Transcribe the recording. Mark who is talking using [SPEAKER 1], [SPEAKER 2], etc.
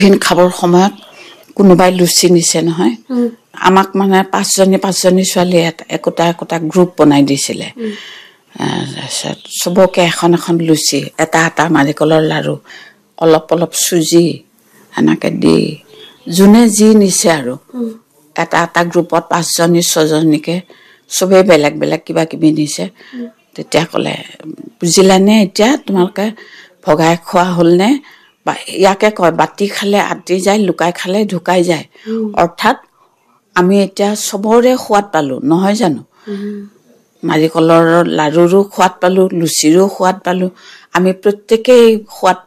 [SPEAKER 1] ভিন খাবৰ সময়ত কোনোবাই লুচি নিছে নহয় আমাক মানে পাঁচজনী ছোৱালী একোটা গ্ৰুপ বনাই দিছিলে চবকে এখন লুচি এটা নাৰিকলৰ লাৰু অলপ চুজি এনেকে দি যোনে যি নিছে আৰু এটা গ্ৰুপত 5জনী 6জনীকে সবে বেলেগ কিবা কিবি নিছে তেতিয়া ক'লে বুজিলানে এতিয়া তোমালোকে ভগাই খোৱা হ'লনে বা ইয়াকে কয় বাতি খালে আতি যায় লুকাই খালে ঢুকাই যায় অৰ্থাৎ আমি এতিয়া সবৰে সোৱাদ পালো নহয় জানো নাৰিকলৰ লাৰুৰো সোৱাদ পালো লুচিৰো সোৱাদ পালো আমি প্ৰত্যেকই সোৱাদ